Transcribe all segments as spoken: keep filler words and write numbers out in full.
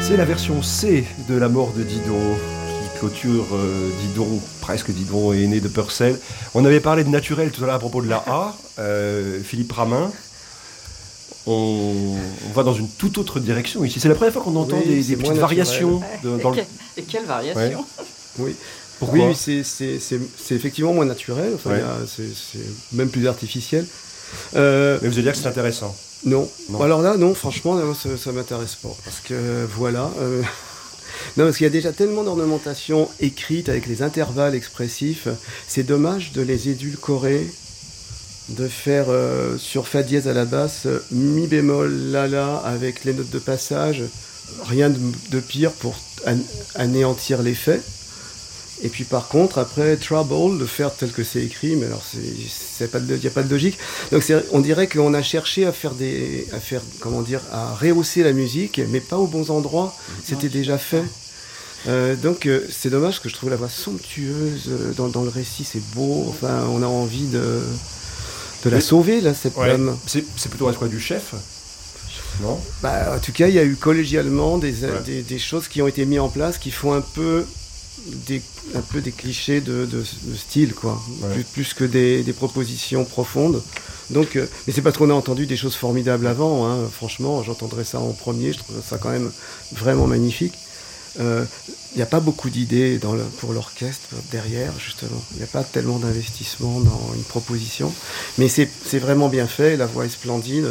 C'est la version C de La mort de Didon qui clôture euh, Didon, presque Didon est né de Purcell. On avait parlé de naturel tout à l'heure à propos de la A, euh, Philippe Ramin. On, on va dans une toute autre direction ici. C'est la première fois qu'on entend oui, des, des petites variations. De, dans et, que, et quelle variation ouais. Oui. Pourquoi oui, c'est, c'est, c'est, c'est effectivement moins naturel, enfin, ouais. a, c'est, c'est même plus artificiel. Euh, Mais vous allez dire que c'est intéressant. Non. non. Alors là, non, franchement, non, ça, ça m'intéresse pas. Parce que, voilà... Euh... Non, parce qu'il y a déjà tellement d'ornementation écrite avec les intervalles expressifs. C'est dommage de les édulcorer, de faire euh, sur fa dièse à la basse, mi bémol, la la, avec les notes de passage. Rien de, de pire pour an- anéantir l'effet. Et puis par contre, après, Trouble, le faire tel que c'est écrit, mais alors il n'y a pas de logique. Donc c'est, on dirait qu'on a cherché à faire des, à faire, comment dire, à rehausser la musique, mais pas aux bons endroits. C'était déjà fait. Euh, donc euh, c'est dommage que je trouve la voix somptueuse dans, dans le récit, c'est beau. Enfin, on a envie de, de la sauver là, cette ouais. femme. C'est, c'est plutôt un choix du chef. Non. Bah, en tout cas, il y a eu collégialement des, ouais. des, des choses qui ont été mises en place qui font un peu des, un peu des clichés de, de, de style, quoi. Ouais. Plus, plus que des, des propositions profondes. Donc, euh, mais c'est parce qu'on a entendu des choses formidables avant. Hein. Franchement, j'entendrais ça en premier. Je trouve ça quand même vraiment magnifique. Il euh, n'y a pas beaucoup d'idées dans le, pour l'orchestre derrière, justement. Il n'y a pas tellement d'investissement dans une proposition. Mais c'est, c'est vraiment bien fait. La voix est splendide.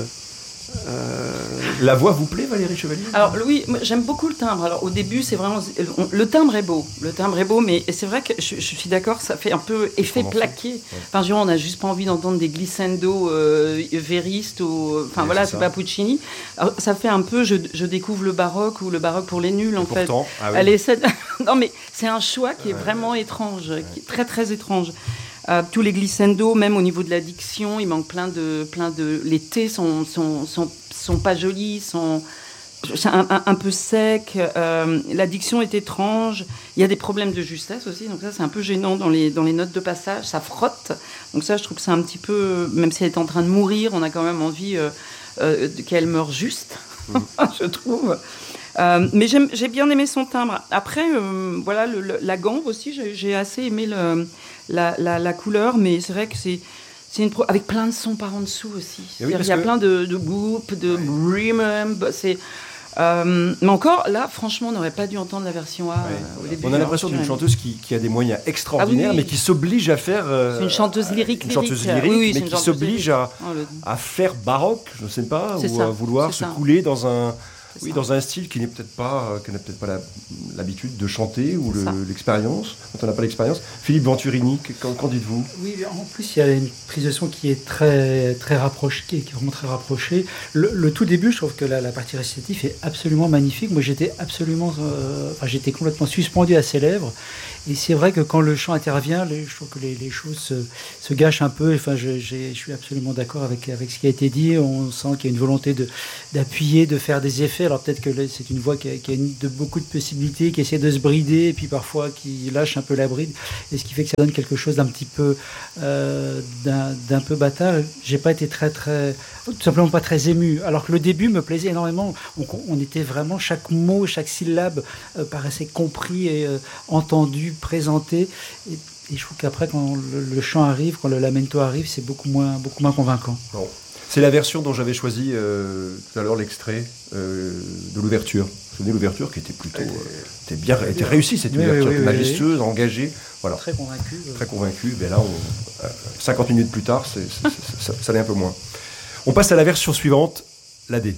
Euh... La voix vous plaît, Valérie Chevalier? Alors oui, moi, j'aime beaucoup le timbre. Alors au début, c'est vraiment on, le timbre est beau, le timbre est beau, mais c'est vrai que je, je suis d'accord, ça fait un peu effet plaqué. Ouais. Enfin, genre, on n'a juste pas envie d'entendre des glissando euh, véristes ou enfin oui, voilà, c'est, c'est pas Puccini. Alors, ça fait un peu, je, je découvre le baroque ou le baroque pour les nuls en fait. Pourtant, ah oui. Elle essaie de... non mais c'est un choix qui est vraiment ouais. étrange, ouais. qui est très très étrange. Euh, tous les glissando, même au niveau de la diction, il manque plein de, plein de. Les T sont, sont, sont, sont pas jolis, sont un, un, un peu secs. Euh, la diction est étrange. Il y a des problèmes de justesse aussi, donc ça c'est un peu gênant dans les, dans les notes de passage. Ça frotte. Donc ça, je trouve que c'est un petit peu. Même si elle est en train de mourir, on a quand même envie euh, euh, qu'elle meure juste, mmh. je trouve. Euh, mais j'aime, j'ai bien aimé son timbre. Après, euh, voilà, le, le, la gambe aussi, j'ai, j'ai assez aimé le. La, la, la couleur, mais c'est vrai que c'est, c'est une pro... avec plein de sons par en dessous aussi. Oui, il y a que... plein de, de whoop, de remember, c'est... Euh, mais encore, là, franchement, on n'aurait pas dû entendre la version A ouais. euh, au début. On a l'impression d'une chanteuse qui, qui a des moyens extraordinaires, ah oui, oui. mais qui s'oblige à faire... Euh, c'est une chanteuse lyrique, Une lyrique. chanteuse lyrique, oui, oui, mais qui s'oblige à, oh, le... à faire baroque, je ne sais pas, c'est ou ça, à vouloir se ça. couler dans un... Oui, dans un style qui n'est peut-être pas, euh, qui n'a peut-être pas la, l'habitude de chanter ou le, l'expérience, quand on n'a pas l'expérience. Philippe Venturini, qu'en, qu'en dites-vous? Oui, en plus il y a une prise de son qui est très très rapprochée, qui est vraiment très rapprochée. Le, le tout début, je trouve que la, la partie récitative est absolument magnifique. Moi, j'étais absolument, euh, enfin, j'étais complètement suspendu à ses lèvres. Et c'est vrai que quand le chant intervient, les, je trouve que les, les choses se, se gâchent un peu. Enfin, je, j'ai, je suis absolument d'accord avec avec ce qui a été dit. On sent qu'il y a une volonté de d'appuyer, de faire des effets. Alors peut-être que là, c'est une voix qui a, qui a une, de beaucoup de possibilités, qui essaie de se brider, et puis parfois qui lâche un peu la bride, et ce qui fait que ça donne quelque chose d'un petit peu, euh, d'un, d'un peu bâtard. J'ai pas été très, très, tout simplement pas très ému. Alors que le début me plaisait énormément. On, on était vraiment, chaque mot, chaque syllabe euh, paraissait compris et euh, entendu, présenté. Et, et je trouve qu'après, quand le, le chant arrive, quand le lamento arrive, c'est beaucoup moins, beaucoup moins convaincant. Bon. C'est la version dont j'avais choisi euh, tout à l'heure l'extrait euh, de l'ouverture. Vous vous souvenez, l'ouverture qui était plutôt euh, était bien, était réussie, cette oui, ouverture, oui, oui, majestueuse, oui. engagée. Voilà. Très convaincu. Euh... Très convaincu. Mais là, on, euh, cinquante minutes plus tard, c'est, c'est, c'est, ça, ça l'est un peu moins. On passe à la version suivante, la D.